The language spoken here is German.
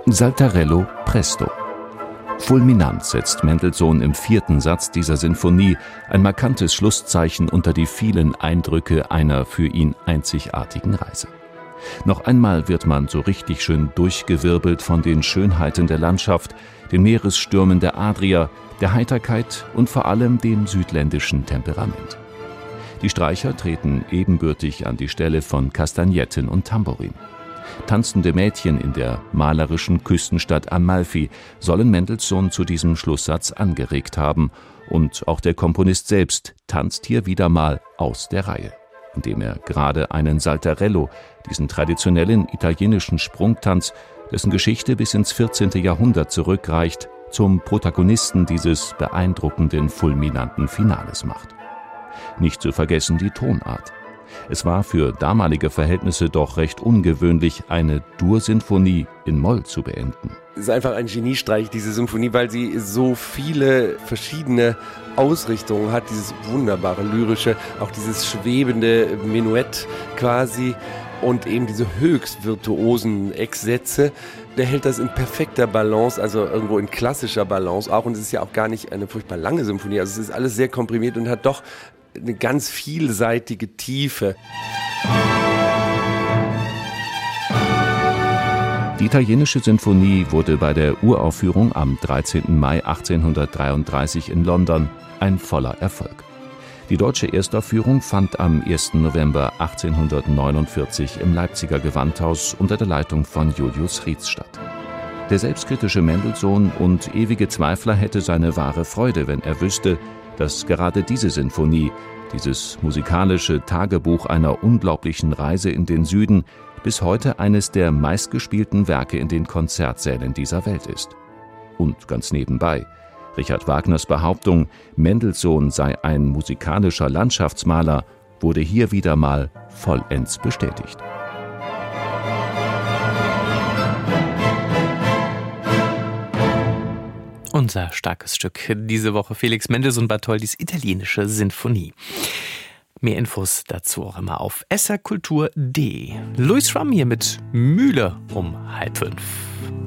Saltarello presto. Fulminant setzt Mendelssohn im 4. Satz dieser Sinfonie ein markantes Schlusszeichen unter die vielen Eindrücke einer für ihn einzigartigen Reise. Noch einmal wird man so richtig schön durchgewirbelt von den Schönheiten der Landschaft, den Meeresstürmen der Adria, der Heiterkeit und vor allem dem südländischen Temperament. Die Streicher treten ebenbürtig an die Stelle von Kastagnetten und Tambourin. Tanzende Mädchen in der malerischen Küstenstadt Amalfi sollen Mendelssohn zu diesem Schlusssatz angeregt haben, und auch der Komponist selbst tanzt hier wieder mal aus der Reihe, indem er gerade einen Saltarello, diesen traditionellen italienischen Sprungtanz, dessen Geschichte bis ins 14. Jahrhundert zurückreicht, zum Protagonisten dieses beeindruckenden, fulminanten Finales macht. Nicht zu vergessen die Tonart. Es war für damalige Verhältnisse doch recht ungewöhnlich, eine Dur-Sinfonie in Moll zu beenden. Es ist einfach ein Geniestreich, diese Symphonie, weil sie so viele verschiedene Ausrichtungen hat. Dieses wunderbare lyrische, auch dieses schwebende Menuett quasi und eben diese höchst virtuosen Ecksätze. Der hält das in perfekter Balance, also irgendwo in klassischer Balance auch. Und es ist ja auch gar nicht eine furchtbar lange Symphonie. Also es ist alles sehr komprimiert und hat doch eine ganz vielseitige Tiefe. Die italienische Sinfonie wurde bei der Uraufführung am 13. Mai 1833 in London ein voller Erfolg. Die deutsche Erstaufführung fand am 1. November 1849 im Leipziger Gewandhaus unter der Leitung von Julius Rietz statt. Der selbstkritische Mendelssohn und ewige Zweifler hätte seine wahre Freude, wenn er wüsste, dass gerade diese Sinfonie, dieses musikalische Tagebuch einer unglaublichen Reise in den Süden, bis heute eines der meistgespielten Werke in den Konzertsälen dieser Welt ist. Und ganz nebenbei, Richard Wagners Behauptung, Mendelssohn sei ein musikalischer Landschaftsmaler, wurde hier wieder mal vollends bestätigt. Unser starkes Stück diese Woche: Felix Mendelssohn Bartholdys italienische Sinfonie. Mehr Infos dazu auch immer auf srkultur.de. Louis Schramm hier mit Mühle um 4:30.